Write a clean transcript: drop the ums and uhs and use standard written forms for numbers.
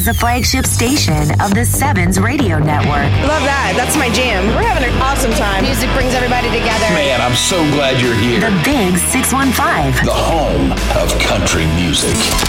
The flagship station of the Sevens Radio Network. Love that. That's my jam. We're having an awesome time. Music brings everybody together. Man, I'm so glad you're here. The Big 615. The home of country music.